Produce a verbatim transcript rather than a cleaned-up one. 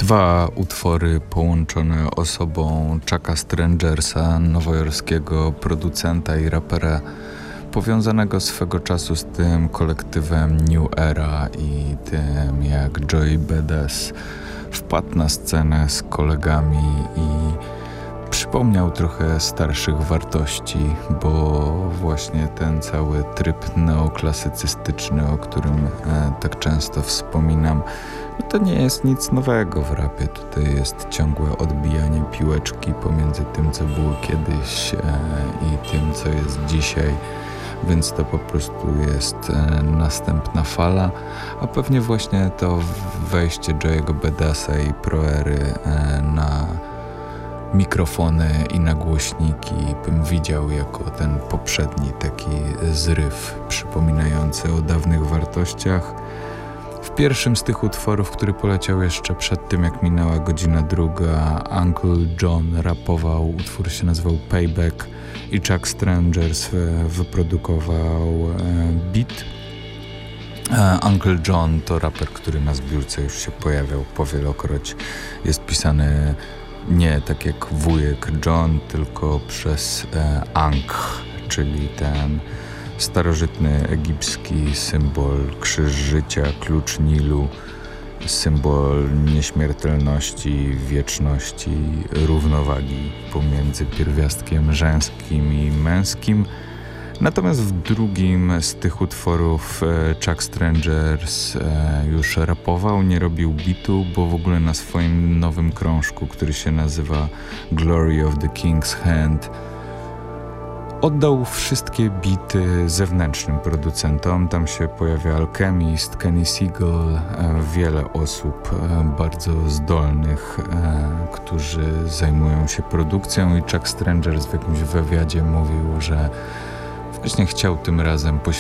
Dwa utwory połączone osobą Chucka Strangersa, nowojorskiego producenta i rapera, powiązanego swego czasu z tym kolektywem New Era i tym, jak Joey Badass wpadł na scenę z kolegami i przypomniał trochę starszych wartości, bo właśnie ten cały tryb neoklasycystyczny, o którym e, tak często wspominam, no to nie jest nic nowego w rapie. Tutaj jest ciągłe odbijanie piłeczki pomiędzy tym, co było kiedyś e, i tym, co jest dzisiaj. Więc to po prostu jest e, następna fala, a pewnie właśnie to wejście Joey'ego Badassa i Proery e, na mikrofony i na głośniki bym widział jako ten poprzedni taki zryw przypominający o dawnych wartościach. W pierwszym z tych utworów, który poleciał jeszcze przed tym, jak minęła godzina druga, Uncle John rapował, utwór się nazywał Payback i Chuck Strangers wyprodukował beat. Uncle John to raper, który na zbiórce już się pojawiał powielokroć. Jest pisany nie tak jak wujek John, tylko przez e, Ankh, czyli ten starożytny egipski symbol krzyż życia, klucz Nilu, symbol nieśmiertelności, wieczności, równowagi pomiędzy pierwiastkiem żeńskim i męskim. Natomiast w drugim z tych utworów Chuck Strangers już rapował, nie robił bitu, bo w ogóle na swoim nowym krążku, który się nazywa Glory of the King's Hand, oddał wszystkie bity zewnętrznym producentom. Tam się pojawia Alchemist, Kenny Seagull, wiele osób bardzo zdolnych, którzy zajmują się produkcją, i Chuck Strangers w jakimś wywiadzie mówił, że właśnie chciał tym razem poświęcić